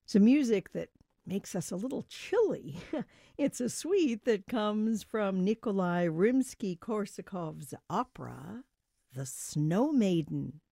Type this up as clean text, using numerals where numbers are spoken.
Some music that makes us a little chilly. It's a suite that comes from Nikolai Rimsky Korsakov's opera, The Snow Maiden.